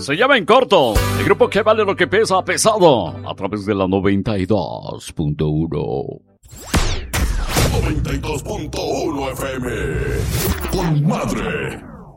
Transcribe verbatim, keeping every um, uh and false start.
Se llama En Corto. El grupo que vale lo que pesa, pesado. A través de la noventa y dos punto uno. noventa y dos punto uno F M.